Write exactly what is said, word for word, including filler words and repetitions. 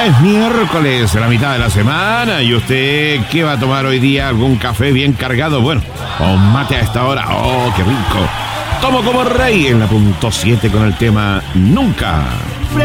Es miércoles, la mitad de la semana. ¿Y usted qué va a tomar hoy día? ¿Algún café bien cargado? Bueno, o mate a esta hora. ¡Oh, qué rico! Tomo como rey en la punto siete con el tema Nunca.